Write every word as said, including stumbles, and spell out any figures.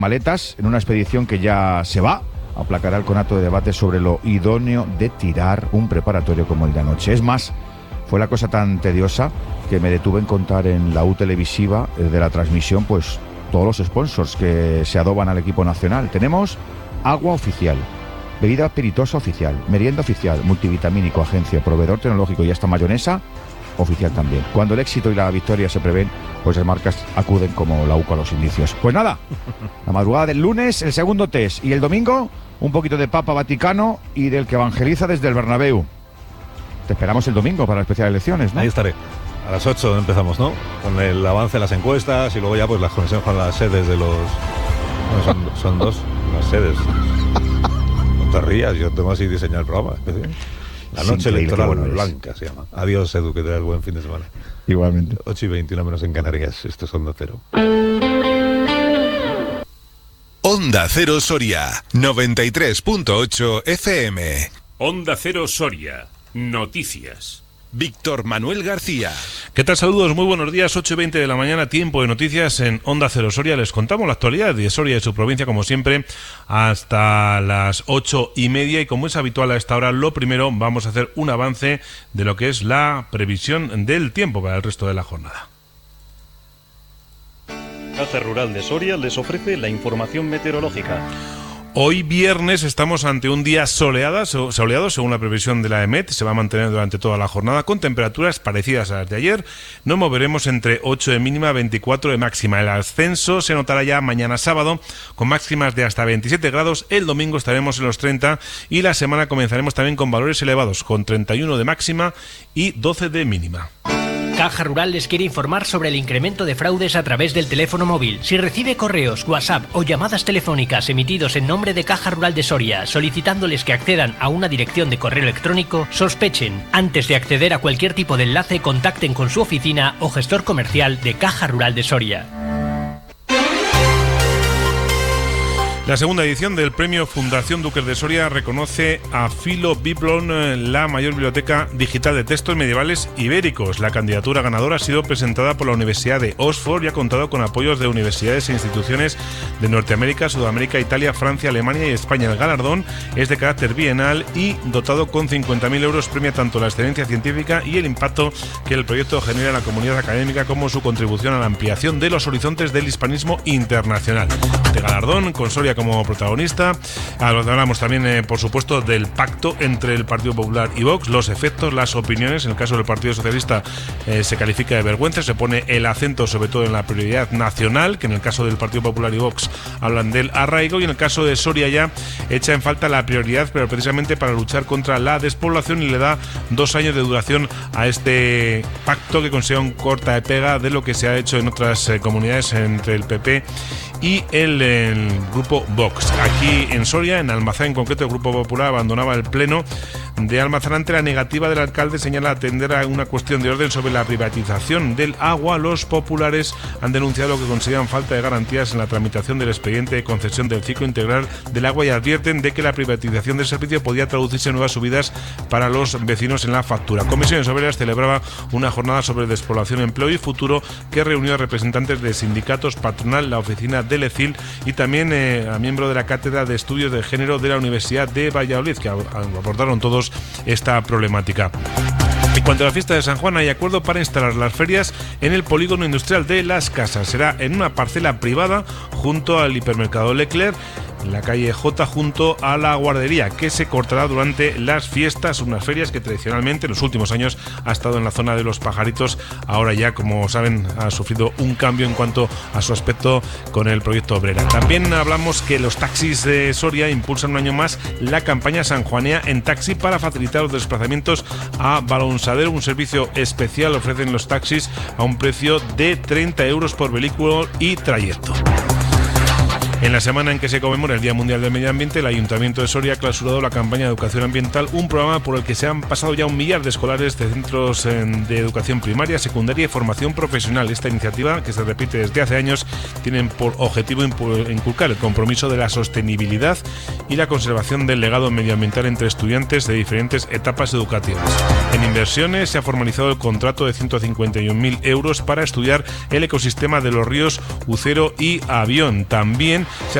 maletas en una expedición que ya se va. Aplacará el conato de debate sobre lo idóneo de tirar un preparatorio como el de anoche. Es más, fue la cosa tan tediosa que me detuve en contar en la U televisiva de la transmisión pues todos los sponsors que se adoban al equipo nacional. Tenemos agua oficial, bebida espirituosa oficial, merienda oficial, multivitamínico, agencia, proveedor tecnológico y hasta mayonesa oficial también. Cuando el éxito y la victoria se prevén, pues las marcas acuden como la U con los indicios. Pues nada, la madrugada del lunes el segundo test y el domingo un poquito de Papa Vaticano y del que evangeliza desde el Bernabéu. Te esperamos el domingo para las especiales elecciones, ¿no? Ahí estaré. A las ocho empezamos, ¿no? Con el avance de las encuestas y luego ya pues las conexiones con las sedes de los... Bueno, son, son dos las sedes. No te rías, yo tengo así diseñado el programa. La noche electoral bueno blanca se llama. Adiós, Edu, que te das buen fin de semana. Igualmente. ocho y veintiuno menos en Canarias. Esto es Onda Cero. Onda Cero Soria, noventa y tres punto ocho F M. Onda Cero Soria, noticias. Víctor Manuel García. ¿Qué tal? Saludos, muy buenos días, ocho y veinte de la mañana, tiempo de noticias en Onda Cero Soria. Les contamos la actualidad de Soria y su provincia, como siempre, hasta las ocho y media. Y como es habitual a esta hora, lo primero, vamos a hacer un avance de lo que es la previsión del tiempo para el resto de la jornada. Caja Rural de Soria les ofrece la información meteorológica. Hoy viernes estamos ante un día soleado, soleado según la previsión de la EMET. Se va a mantener durante toda la jornada con temperaturas parecidas a las de ayer. Nos moveremos entre ocho de mínima, veinticuatro de máxima. El ascenso se notará ya mañana sábado con máximas de hasta veintisiete grados. El domingo estaremos en los treinta y la semana comenzaremos también con valores elevados con treinta y uno de máxima y doce de mínima. Caja Rural les quiere informar sobre el incremento de fraudes a través del teléfono móvil. Si recibe correos, WhatsApp o llamadas telefónicas emitidos en nombre de Caja Rural de Soria solicitándoles que accedan a una dirección de correo electrónico, sospechen. Antes de acceder a cualquier tipo de enlace, contacten con su oficina o gestor comercial de Caja Rural de Soria. La segunda edición del premio Fundación Duques de Soria reconoce a Philo Biblon, la mayor biblioteca digital de textos medievales ibéricos. La candidatura ganadora ha sido presentada por la Universidad de Oxford y ha contado con apoyos de universidades e instituciones de Norteamérica, Sudamérica, Italia, Francia, Alemania y España. El galardón es de carácter bienal y dotado con cincuenta mil euros, premia tanto la excelencia científica y el impacto que el proyecto genera en la comunidad académica como su contribución a la ampliación de los horizontes del hispanismo internacional. Este galardón con Soria como protagonista. Hablamos también, eh, por supuesto, del pacto entre el Partido Popular y Vox, los efectos, las opiniones. En el caso del Partido Socialista eh, se califica de vergüenza, se pone el acento sobre todo en la prioridad nacional, que en el caso del Partido Popular y Vox hablan del arraigo, y en el caso de Soria ya echa en falta la prioridad, pero precisamente para luchar contra la despoblación, y le da dos años de duración a este pacto que considera un corta de pega de lo que se ha hecho en otras eh, comunidades entre el P P y el, el grupo Vox. Aquí en Soria, en Almazán en concreto, el Grupo Popular abandonaba el pleno de Almazán ante la negativa del alcalde, señala atender a una cuestión de orden sobre la privatización del agua. Los populares han denunciado que consideran falta de garantías en la tramitación del expediente de concesión del ciclo integral del agua y advierten de que la privatización del servicio podía traducirse en nuevas subidas para los vecinos en la factura. Comisiones Obreras celebraba una jornada sobre despoblación, empleo y futuro que reunió a representantes de sindicatos, patronal, la oficina del E C I L y también eh, a miembro de la Cátedra de Estudios de Género de la Universidad de Valladolid, que abordaron todos esta problemática. En cuanto a la fiesta de San Juan, hay acuerdo para instalar las ferias en el polígono industrial de Las Casas. Será en una parcela privada junto al hipermercado Leclerc, en la calle J, junto a la guardería, que se cortará durante las fiestas, unas ferias que tradicionalmente en los últimos años ha estado en la zona de los pajaritos. Ahora ya, como saben, ha sufrido un cambio en cuanto a su aspecto con el proyecto Obrera. También hablamos que los taxis de Soria impulsan un año más la campaña sanjuanea en taxi para facilitar los desplazamientos a Balonsadero. Un servicio especial ofrecen los taxis a un precio de treinta euros por vehículo y trayecto. En la semana en que se conmemora el Día Mundial del Medio Ambiente, el Ayuntamiento de Soria ha clausurado la campaña de educación ambiental, un programa por el que se han pasado ya un millar de escolares de centros de educación primaria, secundaria y formación profesional. Esta iniciativa, que se repite desde hace años, tiene por objetivo inculcar el compromiso de la sostenibilidad y la conservación del legado medioambiental entre estudiantes de diferentes etapas educativas. En inversiones se ha formalizado el contrato de ciento cincuenta y un mil euros para estudiar el ecosistema de los ríos Ucero y Avión. También se ha